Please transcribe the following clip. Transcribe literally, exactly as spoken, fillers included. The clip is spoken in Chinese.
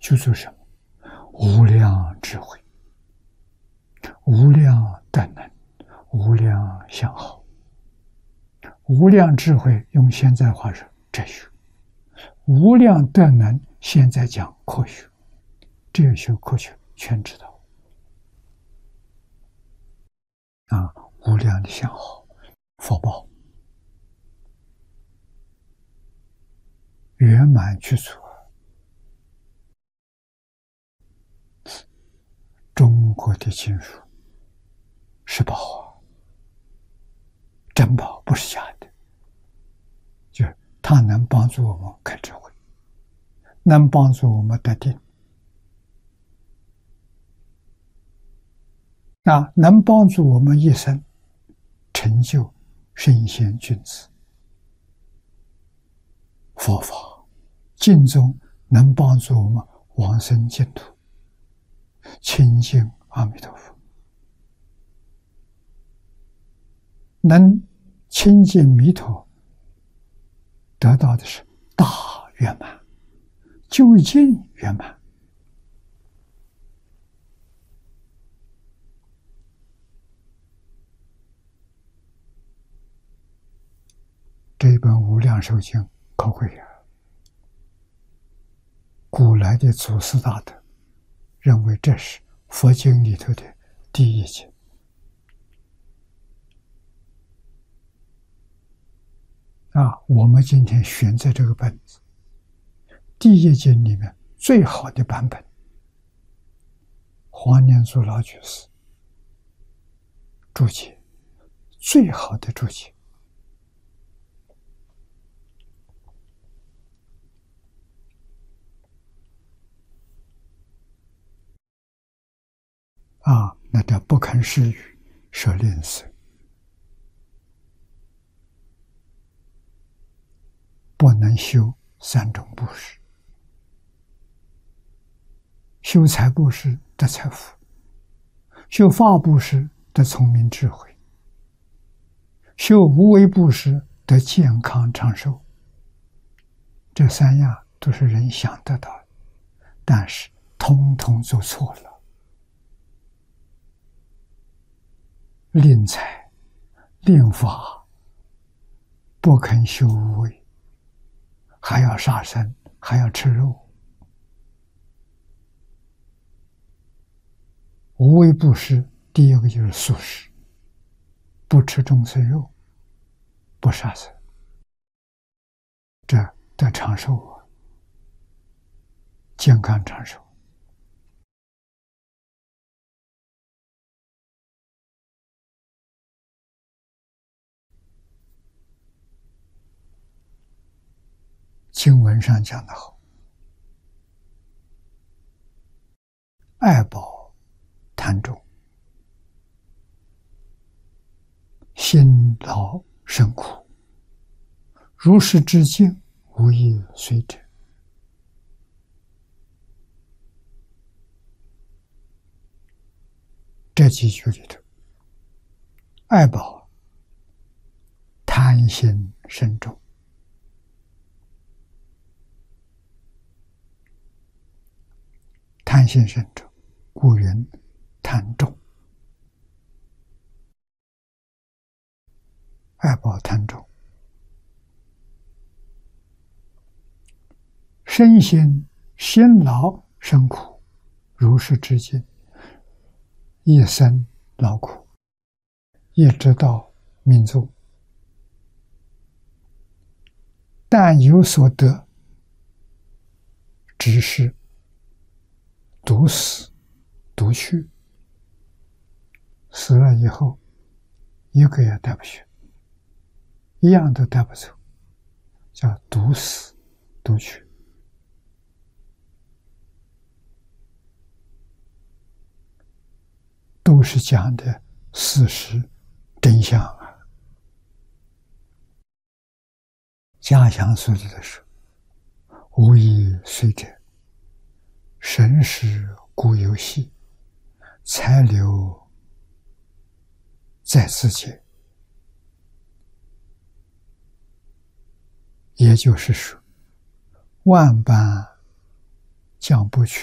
具足什么？无量智慧，无量德能，无量相好。无量智慧用现在话说哲学，无量德能现在讲科学，哲学科学全知道啊！无量的相好，福报圆满具足。中国的经书是宝啊，真宝，不是假的。就是它能帮助我们开智慧，能帮助我们得定，啊，能帮助我们一生成就圣贤君子。佛法经中能帮助我们往生净土，亲近阿弥陀佛，能亲近弥陀，得到的是大圆满，究竟圆满。这一本《无量寿经》可贵呀！古来的祖师大德认为这是佛经里头的第一经。啊，我们今天选择这个本子，第一经里面最好的版本，黄念祖老居士注解，最好的注解。啊，那叫不肯施语，舍吝啬，不能修三种布施。修财布施得财富，修法布施得聪明智慧，修无为布施得健康长寿。这三样都是人想得到的，但是通通做错了。吝财、吝法，不肯修无为，还要杀生，还要吃肉。无为布施，第一个就是素食，不吃众生肉，不杀生，这得长寿啊，健康长寿。经文上讲得好，爱宝贪重，辛劳生苦，如是之境，无以随者。这几句里头，爱宝贪心深重，贪心深重，故云贪重。爱宝贪重，身心辛劳生苦，如是之境，一生劳苦，一直到命终，但有所得，只是独死独去，死了以后一个也带不去，一样都带不走，叫独死独去。都是讲的事实真相啊。嘉祥说的是无以随者，神识故有系，财流在自己。也就是说，万般将不去，